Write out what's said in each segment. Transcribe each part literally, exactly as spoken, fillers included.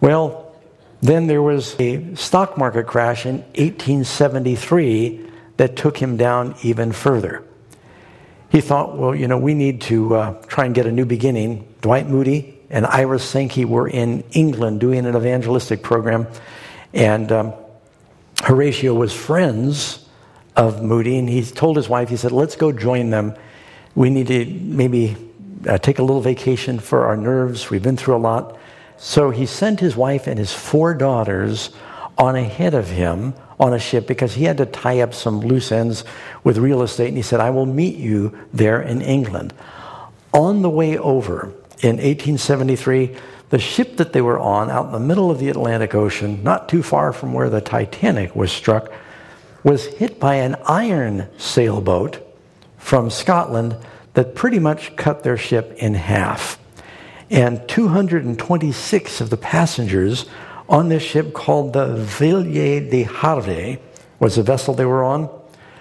Well, then there was a stock market crash in eighteen seventy-three that took him down even further. He thought, well, you know, we need to uh, try and get a new beginning. Dwight Moody and Ira Sankey were in England doing an evangelistic program, and um, Horatio was friends of Moody, and he told his wife, he said, let's go join them. We need to maybe uh, take a little vacation for our nerves. We've been through a lot. So he sent his wife and his four daughters on ahead of him on a ship because he had to tie up some loose ends with real estate. And he said, I will meet you there in England. On the way over in eighteen seventy-three, the ship that they were on out in the middle of the Atlantic Ocean, not too far from where the Titanic was struck, was hit by an iron sailboat from Scotland that pretty much cut their ship in half. And two hundred twenty-six of the passengers on this ship called the Villiers de Harve, was the vessel they were on,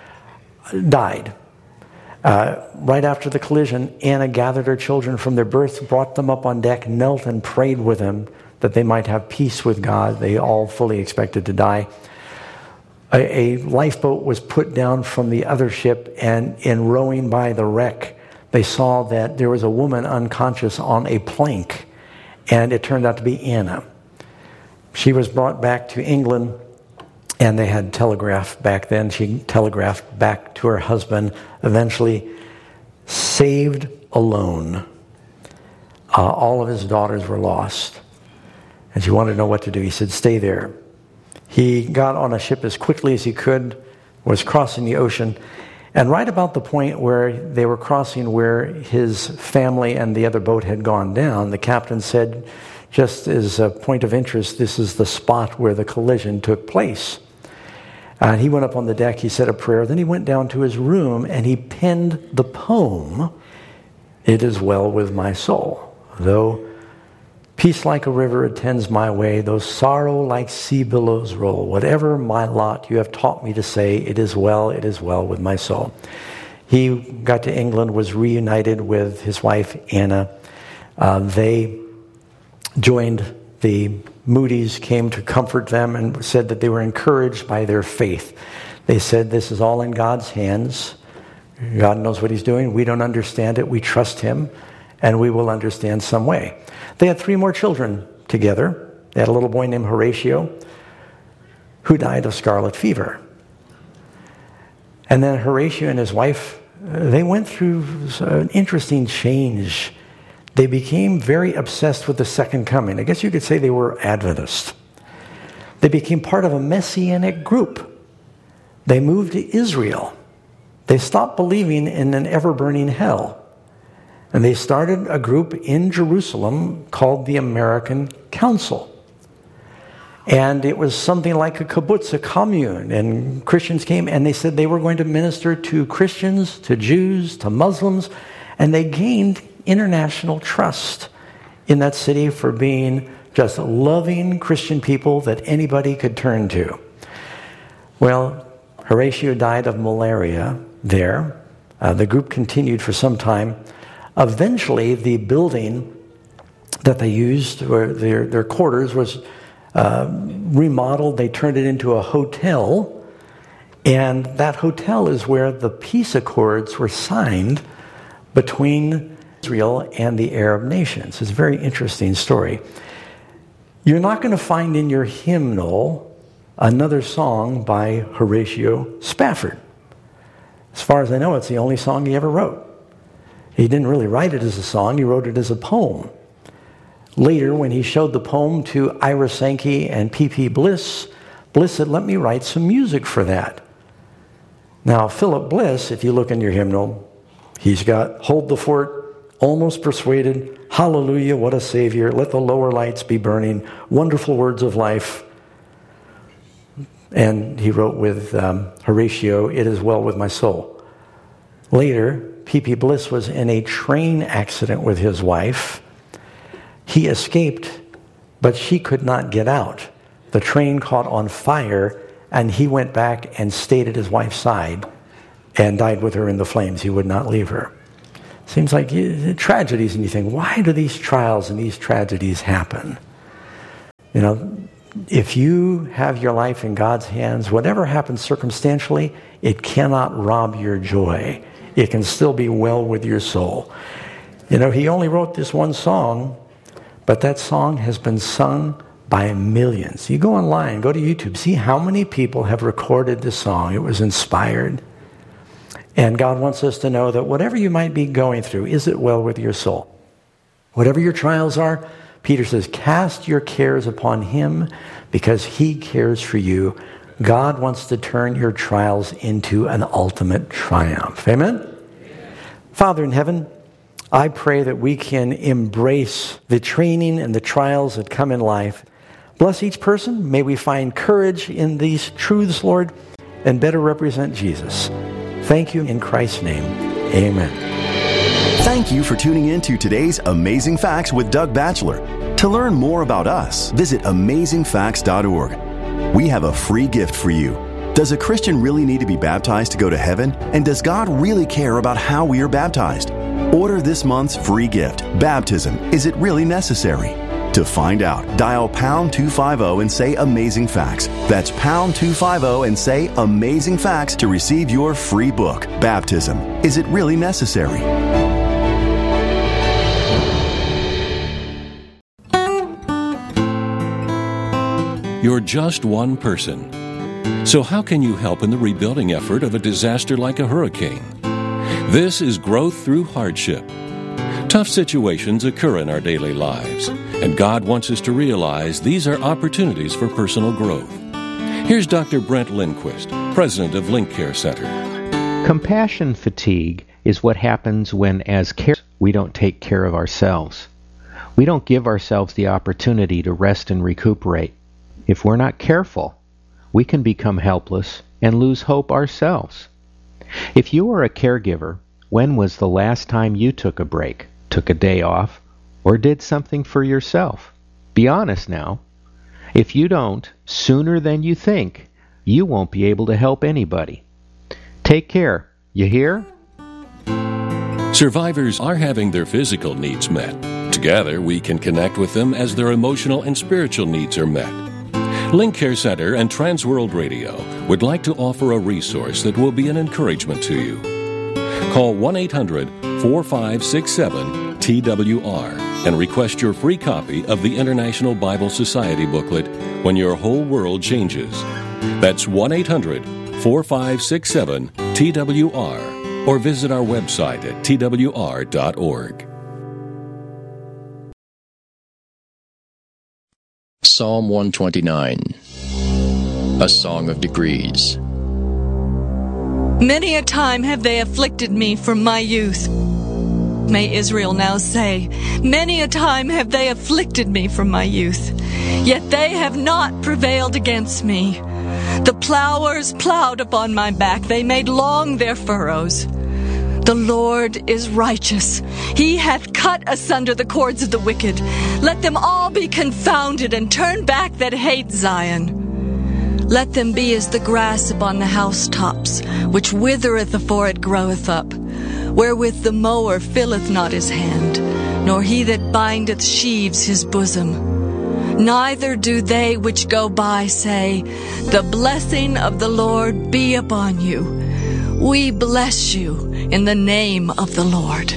died. Uh, right after the collision, Anna gathered her children from their birth, brought them up on deck, knelt and prayed with them that they might have peace with God. They all fully expected to die. A, a lifeboat was put down from the other ship, and in rowing by the wreck, they saw that there was a woman unconscious on a plank, and it turned out to be Anna. She was brought back to England, and they had telegraph back then. She telegraphed back to her husband, eventually saved alone. Uh, all of his daughters were lost, and she wanted to know what to do. He said, stay there. He got on a ship as quickly as he could, was crossing the ocean, and right about the point where they were crossing where his family and the other boat had gone down, the captain said, just as a point of interest, this is the spot where the collision took place. Uh, he went up on the deck, he said a prayer, then he went down to his room and he penned the poem, It Is Well With My Soul. Though peace like a river attends my way, though sorrow like sea billows roll, whatever my lot you have taught me to say, it is well, it is well with my soul. He got to England, was reunited with his wife, Anna. Uh, they joined the Moody's, came to comfort them and said that they were encouraged by their faith. They said, this is all in God's hands. God knows what he's doing. We don't understand it. We trust him, and we will understand some way. They had three more children together. They had a little boy named Horatio who died of scarlet fever. And then Horatio and his wife, they went through an interesting change. They became very obsessed with the second coming. I guess you could say they were Adventists. They became part of a messianic group. They moved to Israel. They stopped believing in an ever-burning hell. And they started a group in Jerusalem called the American Council. And it was something like a kibbutz, a commune. And Christians came and they said they were going to minister to Christians, to Jews, to Muslims. And they gained international trust in that city for being just loving Christian people that anybody could turn to. Well, Horatio died of malaria there. Uh, the group continued for some time. Eventually, the building that they used, or their, their quarters, was uh, remodeled. They turned it into a hotel. And that hotel is where the peace accords were signed between Israel and the Arab nations. It's a very interesting story. You're not going to find in your hymnal another song by Horatio Spafford. As far as I know, it's the only song he ever wrote. He didn't really write it as a song, he wrote it as a poem. Later, when he showed the poem to Ira Sankey and P P Bliss, Bliss said, let me write some music for that. Now, Philip Bliss, if you look in your hymnal, he's got Hold the Fort, Almost Persuaded, Hallelujah, What a Savior, Let the Lower Lights Be Burning, Wonderful Words of Life. And he wrote with um, Horatio, It Is Well With My Soul. Later, P P Bliss was in a train accident with his wife. He escaped, but she could not get out. The train caught on fire, and he went back and stayed at his wife's side and died with her in the flames. He would not leave her. Seems like tragedies, and you think, why do these trials and these tragedies happen? You know, if you have your life in God's hands, whatever happens circumstantially, it cannot rob your joy. It can still be well with your soul. You know, he only wrote this one song, but that song has been sung by millions. You go online, go to YouTube, see how many people have recorded this song. It was inspired. And God wants us to know that whatever you might be going through, is it well with your soul? Whatever your trials are, Peter says, cast your cares upon him because he cares for you. God wants to turn your trials into an ultimate triumph. Amen? Amen? Father in heaven, I pray that we can embrace the training and the trials that come in life. Bless each person. May we find courage in these truths, Lord, and better represent Jesus. Thank you in Christ's name. Amen. Thank you for tuning in to today's Amazing Facts with Doug Batchelor. To learn more about us, visit amazing facts dot org. We have a free gift for you. Does a Christian really need to be baptized to go to heaven? And does God really care about how we are baptized? Order this month's free gift, Baptism, Is It Really Necessary? To find out, dial pound two fifty and say Amazing Facts. That's pound two fifty and say Amazing Facts to receive your free book, Baptism, Is It Really Necessary? You're just one person. So how can you help in the rebuilding effort of a disaster like a hurricane? This is Growth Through Hardship. Tough situations occur in our daily lives, and God wants us to realize these are opportunities for personal growth. Here's Doctor Brent Lindquist, president of Link Care Center. Compassion fatigue is what happens when, as care, we don't take care of ourselves. We don't give ourselves the opportunity to rest and recuperate. If we're not careful, we can become helpless and lose hope ourselves. If you are a caregiver, when was the last time you took a break, took a day off, or did something for yourself? Be honest now. If you don't, sooner than you think, you won't be able to help anybody. Take care. You hear? Survivors are having their physical needs met. Together, we can connect with them as their emotional and spiritual needs are met. Link Care Center and Transworld Radio would like to offer a resource that will be an encouragement to you. Call one eight hundred four five six seven T W R and request your free copy of the International Bible Society booklet, When Your Whole World Changes. That's one eight hundred four five six seven T W R or visit our website at T W R dot org. Psalm one twenty-nine, a song of degrees. Many a time have they afflicted me from my youth. May Israel now say, many a time have they afflicted me from my youth, yet they have not prevailed against me. The plowers plowed upon my back, they made long their furrows. The Lord is righteous. He hath cut asunder the cords of the wicked. Let them all be confounded and turn back that hate Zion. Let them be as the grass upon the housetops, which withereth afore it groweth up, wherewith the mower filleth not his hand, nor he that bindeth sheaves his bosom. Neither do they which go by say, the blessing of the Lord be upon you. We bless you in the name of the Lord.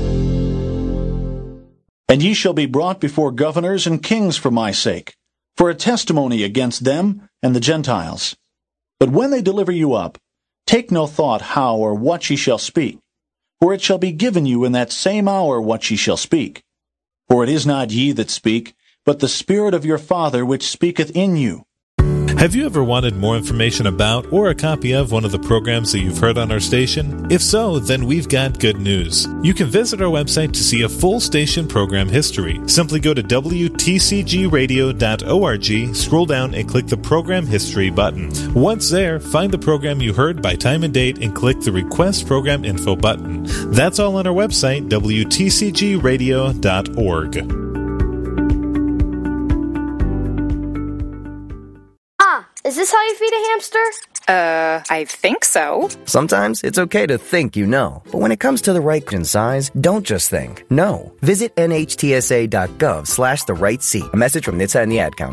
And ye shall be brought before governors and kings for my sake, for a testimony against them and the Gentiles. But when they deliver you up, take no thought how or what ye shall speak, for it shall be given you in that same hour what ye shall speak. For it is not ye that speak, but the Spirit of your Father which speaketh in you. Have you ever wanted more information about or a copy of one of the programs that you've heard on our station? If so, then we've got good news. You can visit our website to see a full station program history. Simply go to W T C G radio dot org, scroll down and click the Program History button. Once there, find the program you heard by time and date and click the Request Program Info button. That's all on our website, W T C G radio dot org. Is this how you feed a hamster? Uh, I think so. Sometimes it's okay to think you know, but when it comes to the right size, don't just think. No. Visit N H T S A dot gov slash the right seat. A message from N H T S A and the Ad Council.